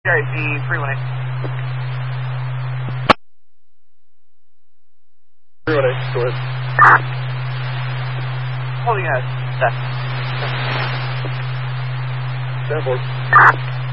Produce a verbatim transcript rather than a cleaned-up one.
Gary B three one eight. three one eight, go ahead. Holding a set. Stand forward.